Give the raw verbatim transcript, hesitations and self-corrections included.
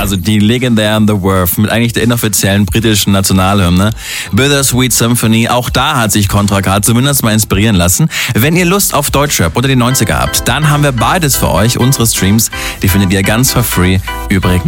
also die legendären The Verve mit eigentlich der inoffiziellen britischen Nationalhymne. Bittersweet Symphony, auch da hat sich Contra K zumindest mal inspirieren lassen. Wenn ihr Lust auf Deutschrap oder die neunziger habt, dann haben wir beides für euch. Unsere Streams, die findet ihr ganz for free übrigens